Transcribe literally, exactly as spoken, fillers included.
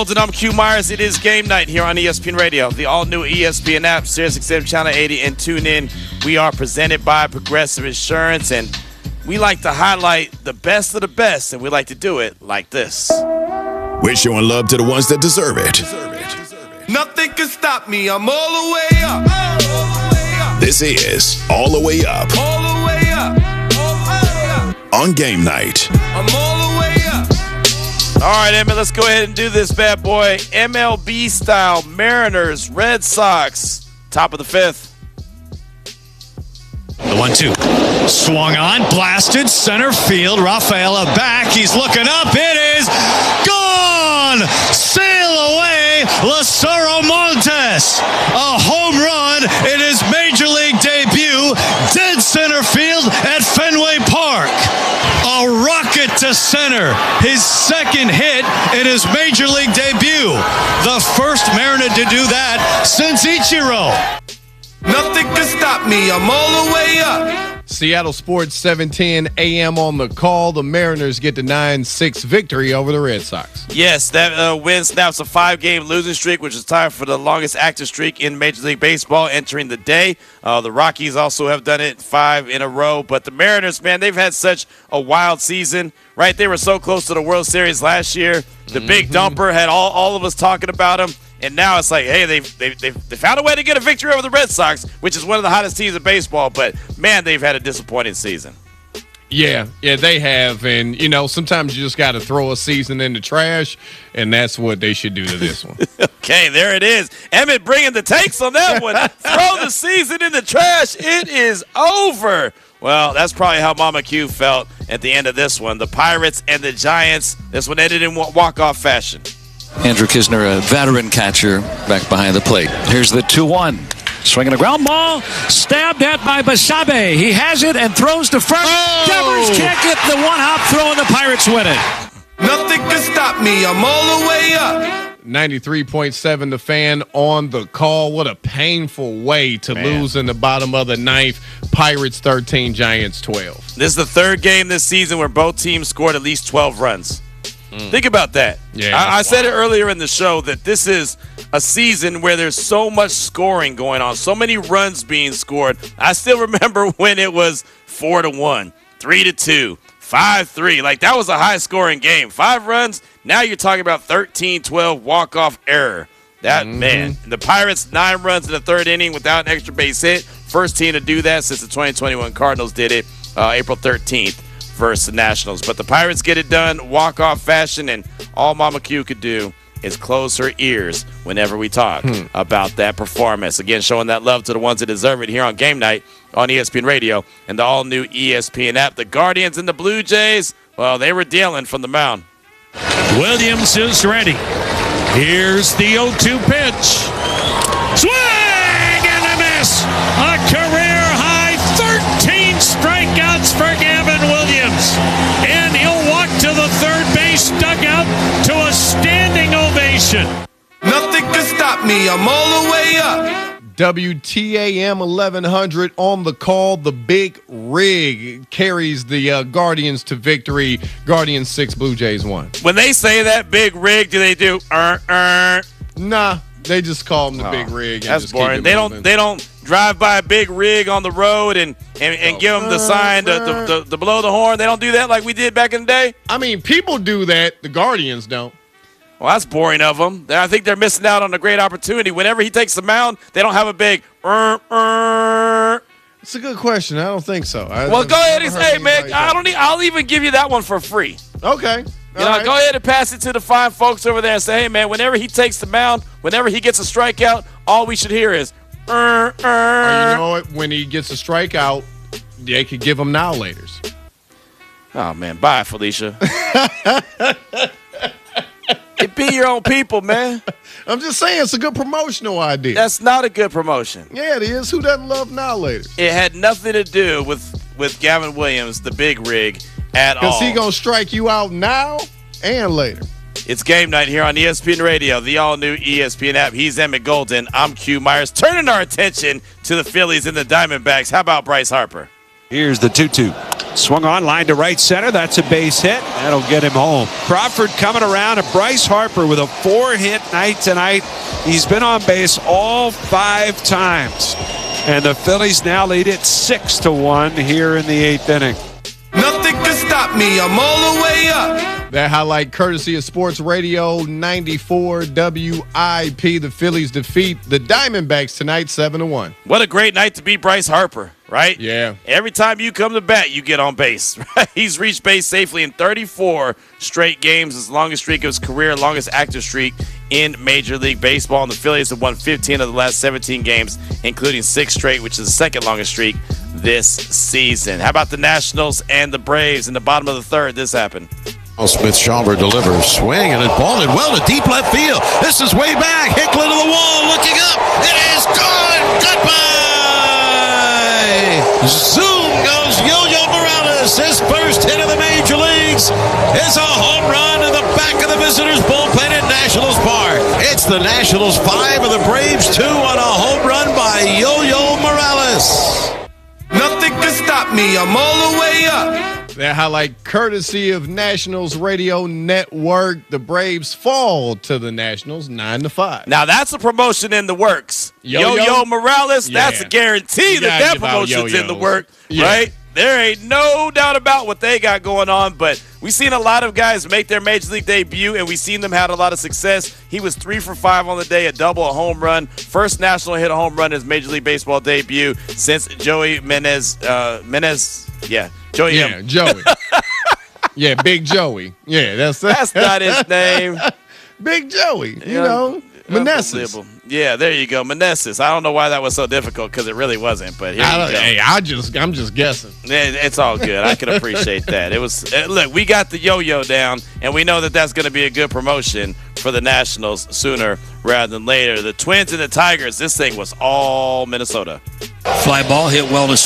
And I'm Q Myers. It is game night here on E S P N Radio, the all-new E S P N app, Sirius X M Channel eighty, and tune in. We are presented by Progressive Insurance, and we like to highlight the best of the best, and we like to do it like this. We're showing love to the ones that deserve it. Nothing can stop me. I'm all the way up. All the way up. This is All the Way Up. All the way up. All the way up. On game night. I'm all the way up. All right, Emmett, let's go ahead and do this bad boy. M L B style, Mariners, Red Sox, top of the fifth. The one two. Swung on, blasted, center field. Rafaela back. He's looking up. It is gone. Sail away, Lazaro Montes. A home run in his major league debut. Dead center field at Fenway Park. A rocket to center. His second hit in his major league debut. The first Mariner to do that since Ichiro. Nothing can stop me. I'm all the way up. Seattle Sports seven ten A M on the call. The Mariners get the nine six victory over the Red Sox. Yes, that uh, win snaps a five-game losing streak, which is tied for the longest active streak in Major League Baseball entering the day. Uh, the Rockies also have done it five in a row. But the Mariners, man, they've had such a wild season, right? They were so close to the World Series last year. The mm-hmm. Big Dumper had all, all of us talking about him. And now it's like, hey, they've, they've, they've, they found a way to get a victory over the Red Sox, which is one of the hottest teams in baseball. But, man, they've had a disappointing season. Yeah, yeah, they have. And, you know, sometimes you just got to throw a season in the trash, and that's what they should do to this one. Okay, there it is. Emmett bringing the takes on that one. Throw the season in the trash. It is over. Well, that's probably how Mama Q felt at the end of this one. The Pirates and the Giants, this one ended in walk-off fashion. Andrew Kisner, a veteran catcher, back behind the plate. Here's the two one. Swinging a ground ball, stabbed at by Basabe. He has it and throws to front. Oh! Devers can't get the one-hop throw, and the Pirates win it. Nothing can stop me. I'm all the way up. ninety-three point seven The Fan on the call. What a painful way to Man. lose in the bottom of the ninth. Pirates thirteen, Giants twelve. This is the third game this season where both teams scored at least twelve runs. Mm. Think about that. Yeah, I, I said it earlier in the show that this is a season where there's so much scoring going on, so many runs being scored. I still remember when it was four to one, three to two, five three. Like, that was a high-scoring game. Five runs, now you're talking about thirteen twelve walk-off error. That, mm-hmm. man. The Pirates, nine runs in the third inning without an extra base hit. First team to do that since the twenty twenty-one Cardinals did it uh, April thirteenth. Versus the Nationals. But the Pirates get it done, walk-off fashion, and all Mama Q could do is close her ears whenever we talk hmm. about that performance. Again, showing that love to the ones that deserve it here on Game Night on E S P N Radio and the all-new E S P N app. The Guardians and the Blue Jays, well, they were dealing from the mound. Williams is ready. Here's the oh two pitch. Swing and a miss. A career-high thirteen strikeouts for Gavin Williams. And he'll walk to the third base dugout to a standing ovation. Nothing can stop me. I'm all the way up. W T A M eleven hundred on the call. The Big Rig carries the uh, Guardians to victory. Guardians six, Blue Jays one. When they say that Big Rig, do they do uh, uh? Nah, they just call them the oh, Big Rig. And that's just boring. Keep it they moving. don't. They don't drive by a big rig on the road and and, and give them the sign to, to, to, to blow the horn. They don't do that like we did back in the day. I mean, people do that. The Guardians don't. Well, that's boring of them. I think they're missing out on a great opportunity. Whenever he takes the mound, they don't have a big. Uh, uh. It's a good question. I don't think so. I, well, I've go ahead and say, man. like I don't. Need, I'll even give you that one for free. Okay. You know, right. Go ahead and pass it to the fine folks over there and say, hey, man. Whenever he takes the mound, whenever he gets a strikeout, all we should hear is. Uh, uh. Or you know what? When he gets a strikeout, they could give him now laters. Oh man, bye, Felicia. It be your own people, man. I'm just saying it's a good promotional idea. That's not a good promotion. Yeah, it is. Who doesn't love now later? It had nothing to do with, with Gavin Williams, the Big Rig, at all. Because he going to strike you out now and later. It's game night here on E S P N Radio, the all-new E S P N app. He's Emmett Golden. I'm Q Myers. Turning our attention to the Phillies and the Diamondbacks. How about Bryce Harper? Here's the two two. Swung on, line to right center. That's a base hit. That'll get him home. Crawford coming around, and Bryce Harper with a four-hit night tonight. He's been on base all five times. And the Phillies now lead it six to one here in the eighth inning. Nothing can stop me. I'm all the way up. That highlight courtesy of Sports Radio ninety-four W I P. The Phillies defeat the Diamondbacks tonight seven to one. What a great night to beat Bryce Harper, right? Yeah. Every time you come to bat, you get on base. Right? He's reached base safely in thirty-four straight games, his longest streak of his career, longest active streak in Major League Baseball. And the Phillies have won fifteen of the last seventeen games, including six straight, which is the second longest streak this season. How about the Nationals and the Braves in the bottom of the third? This happened. Smith Shawver delivers, swing, and it balled well to deep left field. This is way back. Hicklin to the wall, looking up. It is gone. Goodbye. Zoom goes Yo-Yo Morales. His first hit of the major leagues is a home run in the back of the visitors' bullpen at Nationals Park. It's the Nationals five and the Braves two on a home run by Yo-Yo Morales. Nothing can stop me. I'm all the way up. That highlight courtesy of Nationals Radio Network. The Braves fall to the Nationals nine to five. Now that's a promotion in the works. Yo-Yo? Yo-Yo Morales, Yeah. that's a guarantee You that gotta that give out promotion's in the yo-yos. work, Yeah. right? There ain't no doubt about what they got going on, but we've seen a lot of guys make their Major League debut, and we've seen them had a lot of success. He was three for five on the day, a double, a home run. First national hit a home run in his Major League Baseball debut since Joey Menez, uh, Menez, yeah, Joey Yeah, M. Joey. Yeah, Big Joey. Yeah, that's That's not his name. Big Joey. You Yeah. know, Meneses. Unbelievable. Yeah, there you go, Meneses. I don't know why that was so difficult because it really wasn't, but here I you don't, go. hey, I just, I'm just guessing. It- It's all good. I can appreciate that. It was uh, look, we got the yo-yo down, and we know that that's going to be a good promotion for the Nationals sooner rather than later. The Twins and the Tigers. This thing was all Minnesota. Fly ball hit well to